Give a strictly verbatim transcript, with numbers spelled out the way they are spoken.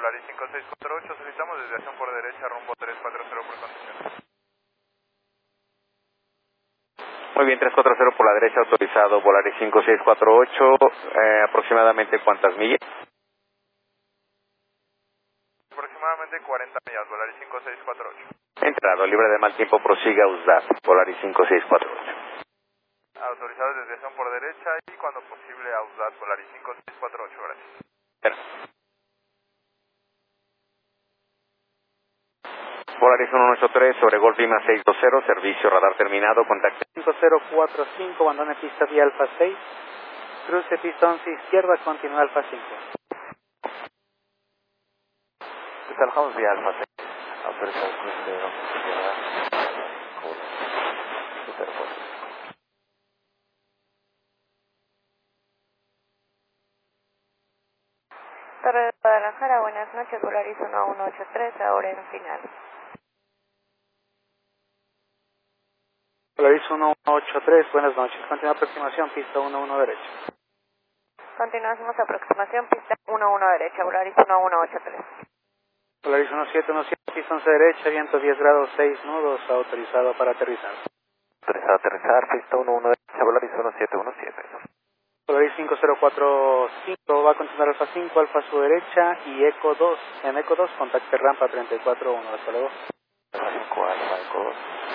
Volaris cinco seis cuatro ocho, solicitamos desviación por derecha, rumbo tres cuatro cero por condición. Muy bien, tres cuatro cero por la derecha, autorizado Volaris cinco seis cuatro ocho, eh, aproximadamente ¿cuántas millas? Aproximadamente cuarenta millas, Volaris cinco seis cuatro ocho. Entrado, libre de mal tiempo, prosiga a U S D A T, Volaris cinco seis cuatro ocho. Autorizado desviación por derecha y cuando posible a U S D A T, Volaris cinco seis cuatro ocho, gracias. Gracias. Volaris uno ocho tres sobre Golf Lima seis dos cero, servicio radar terminado, contacto. cinco cero cuatro cinco, abandone pista vía Alfa seis, cruce pista once izquierda, continúa Alfa cinco. Salgamos vía Alfa seis, autorizado cruce de once izquierda, super fuerte. Torre de Guadalajara, buenas noches, Volaris uno uno ocho tres, ahora en final. Volaris uno uno ocho tres, buenas noches, continúa aproximación, pista uno uno derecha. Continuamos aproximación, pista uno uno derecha, Volaris uno uno ocho tres. Volaris uno siete uno siete, pista once derecha, viento diez grados seis nudos, autorizado para aterrizar. Autorizado a aterrizar, pista uno uno derecha, Volaris uno siete uno siete. Volaris cinco cero cuatro cinco, va a continuar Alfa cinco, Alfa a su derecha y Eco dos. En Eco dos, contacte rampa treinta y cuatro uno, hasta luego. Alfa cinco, Alfa, Eco dos.